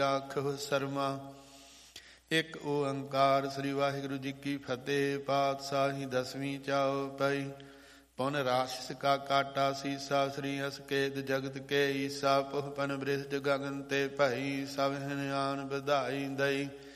ਆਖੋ ਸਰਮਾ। ਇੱਕ ਓੰਕਾਰ ਸ੍ਰੀ ਵਾਹਿਗੁਰੂ ਜੀ ਕੀ ਫਤਿਹ। ਪਾਤਸ਼ਾਹੀ ਦਸਵੀਂ ਚਾਉ ਪਈ। ਪੁਨ ਰਾਸ਼ਿਸ ਕਾ ਕਾਟਾ ਸੀਸਾ। ਸ੍ਰੀ ਅਸਕੇਤ ਜਗਤ ਕੇ ਈਸਾ। ਪੁਹ ਪਨ ਬ੍ਰਿਹਜ ਗਗਨ ਤੇ ਭਾਈ। ਸਭ ਹਿਨਆਨ ਵਧਾਈ ਦਈ।